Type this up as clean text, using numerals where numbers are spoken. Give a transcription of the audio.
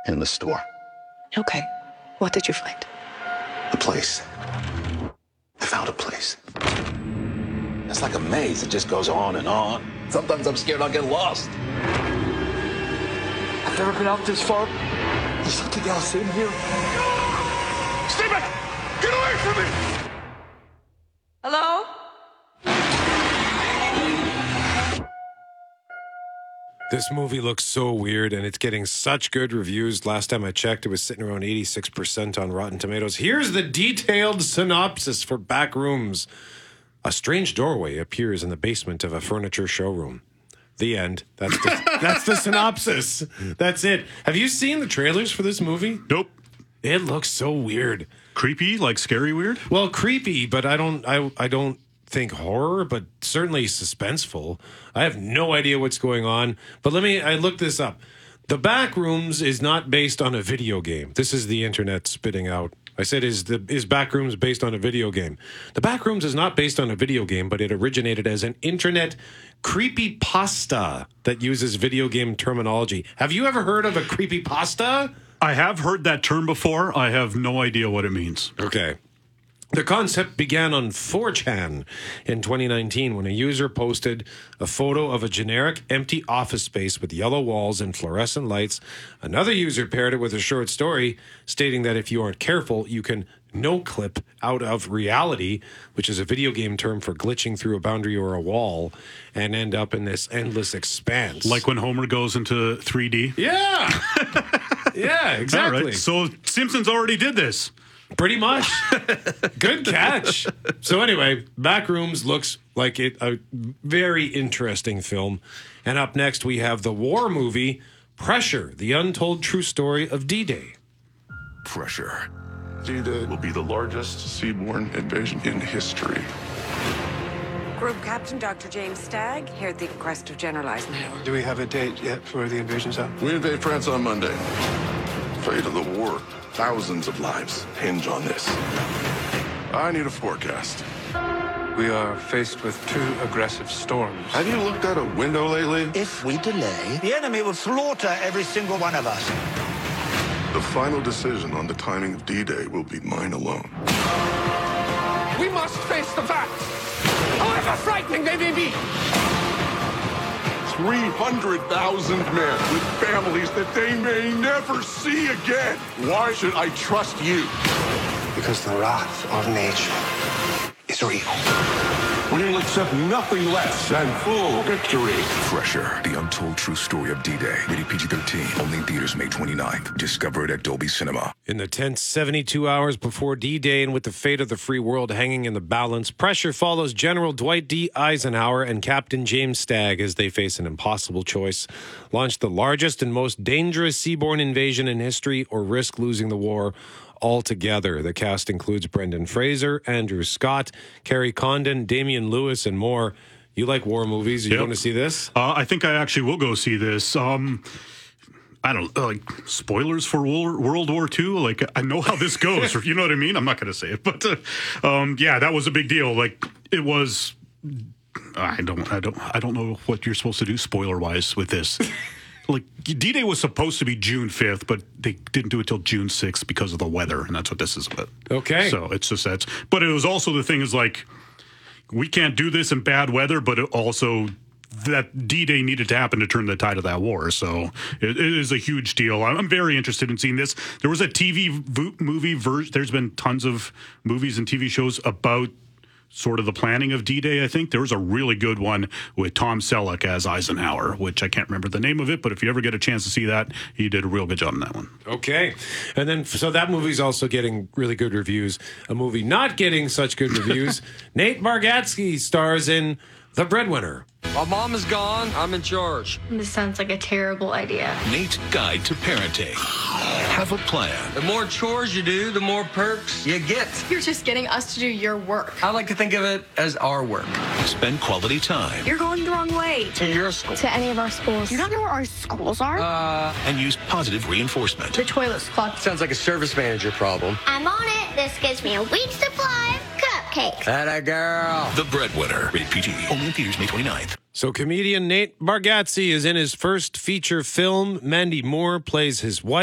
in the store. Okay. What did you find? A place. I found a place. It's like a maze. It just goes on and on. Sometimes I'm scared I'll get lost. I've never been out this far. There's something else in here. Stay back! Get away from me! Hello? This movie looks so weird, and it's getting such good reviews. Last time I checked, it was sitting around 86% on Rotten Tomatoes. Here's the detailed synopsis for Backrooms. A strange doorway appears in the basement of a furniture showroom. The end. That's the synopsis. That's it. Have you seen the trailers for this movie? Nope. It looks so weird. Creepy, like scary weird? Well, creepy, but I don't think horror, but certainly suspenseful. I have no idea what's going on, but I looked this up. The Backrooms is not based on a video game. This is the internet spitting out. I said, is Backrooms based on a video game? The Backrooms is not based on a video game, but it originated as an internet creepypasta that uses video game terminology. Have you ever heard of a creepypasta? I have heard that term before. I have no idea what it means. Okay. The concept began on 4chan in 2019 when a user posted a photo of a generic empty office space with yellow walls and fluorescent lights. Another user paired it with a short story stating that if you aren't careful, you can no-clip out of reality, which is a video game term for glitching through a boundary or a wall, and end up in this endless expanse. Like when Homer goes into 3D? Yeah! Yeah, exactly. All right. So Simpsons already did this. Pretty much. Good catch. So anyway, Backrooms looks like a very interesting film. And up next, we have the war movie, Pressure, the untold true story of D-Day. Pressure. D-Day will be the largest seaborne invasion in history. Group Captain Dr. James Stagg, here at the request of General Eisenhower. Do we have a date yet for the invasion zone? We invade France on Monday. Fate of the war. Thousands of lives hinge on this. I need a forecast. We are faced with two aggressive storms. Have you looked out a window lately? If we delay, the enemy will slaughter every single one of us. The final decision on the timing of D-Day will be mine alone. We must face the facts, however frightening they may be. 300,000 men with families that they may never see again. Why should I trust you? Because the wrath of nature is real. We'll accept nothing less than full victory. Pressure, the untold true story of D-Day. Rated PG-13. Only in theaters May 29th. Discover it at Dolby Cinema. In the tense 72 hours before D-Day and with the fate of the free world hanging in the balance, Pressure follows General Dwight D. Eisenhower and Captain James Stagg as they face an impossible choice. Launch the largest and most dangerous seaborne invasion in history or risk losing the war altogether. The cast includes Brendan Fraser, Andrew Scott, Kerry Condon, Damian Lewis, and more. You like war movies? Are you going to see this? I think I actually will go see this. I don't like spoilers for World War II. Like, I know how this goes. You know what I mean? I'm not going to say it, but yeah, that was a big deal. Like, it was. I don't know what you're supposed to do spoiler wise with this. Like, D-Day was supposed to be June 5th, but they didn't do it till June 6th because of the weather, and that's what this is about. Okay. So it's just that. But it was also the thing is, like, we can't do this in bad weather, but it also that D-Day needed to happen to turn the tide of that war. So it is a huge deal. I'm very interested in seeing this. There was a TV movie version. There's been tons of movies and TV shows about sort of the planning of D-Day, I think. There was a really good one with Tom Selleck as Eisenhower, which I can't remember the name of it, but if you ever get a chance to see that, he did a real good job in that one. Okay. And then, so that movie's also getting really good reviews. A movie not getting such good reviews, Nate Bargatze stars in The Breadwinner. While mom is gone, I'm in charge. This sounds like a terrible idea. Nate's Guide to Parenting. Have a plan. The more chores you do, the more perks you get. You're just getting us to do your work. I like to think of it as our work. Spend quality time. You're going the wrong way. To your school. To any of our schools. You don't know where our schools are? And use positive reinforcement. The toilet's clogged. Sounds like a service manager problem. I'm on it. This gives me a week's supply of cupcakes. Atta girl. The Breadwinner. Rated PG. Only in theaters May 29th. So comedian Nate Bargatze is in his first feature film. Mandy Moore plays his wife.